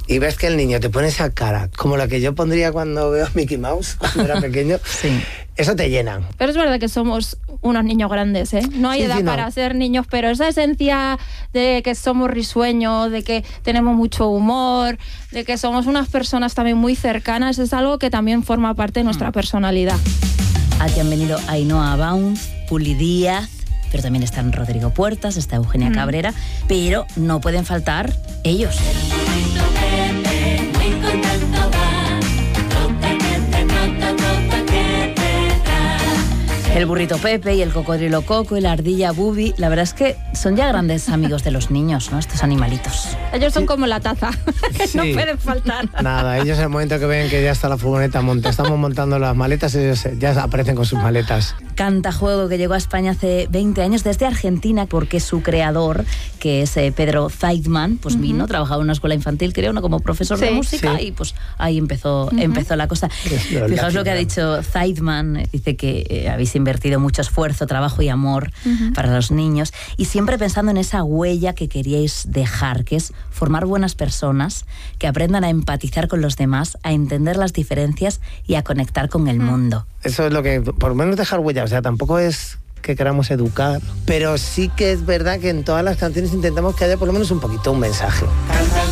y ves que el niño te pone esa cara, como la que yo pondría cuando veo a Mickey Mouse, cuando era pequeño, Sí. eso te llena. Pero es verdad que somos unos niños grandes, ¿eh? No hay edad para ser niños, pero esa esencia de que somos risueños, de que tenemos mucho humor, de que somos unas personas también muy cercanas, es algo que también forma parte de nuestra personalidad. Aquí han venido Ainhoa Baunz, Puli Díaz, pero también están Rodrigo Puertas, está Eugenia Cabrera, pero no pueden faltar ellos. El burrito Pepe y el cocodrilo Coco y la ardilla Bubi, la verdad es que son ya grandes amigos de los niños, ¿no? Estos animalitos. Ellos son como la taza, que no pueden faltar. Nada, ellos en el momento que ven que ya está la furgoneta monta, estamos montando las maletas, ellos ya aparecen con sus maletas. Cantajuego, que llegó a España hace 20 años desde Argentina, porque su creador, que es Pedro Zeidman, pues vino, trabajaba en una escuela infantil, creo, ¿no? Como profesor de música, y pues ahí empezó la cosa. Fijaos lo que ha dicho Zeidman, dice que habéis invertido mucho esfuerzo, trabajo y amor para los niños, y siempre pensando en esa huella que queríais dejar, que es formar buenas personas que aprendan a empatizar con los demás, a entender las diferencias y a conectar con el mundo. Eso es lo que, por lo menos dejar huella, o sea, tampoco es que queramos educar, pero sí que es verdad que en todas las canciones intentamos que haya por lo menos un poquito un mensaje.